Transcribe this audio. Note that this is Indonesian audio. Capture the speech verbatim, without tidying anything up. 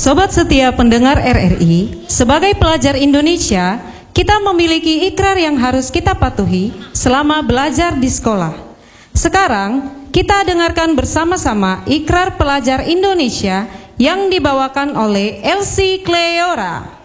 Sobat setia pendengar R R I, sebagai pelajar Indonesia, kita memiliki ikrar yang harus kita patuhi selama belajar di sekolah. Sekarang, kita dengarkan bersama-sama ikrar pelajar Indonesia yang dibawakan oleh Elsie Cleora.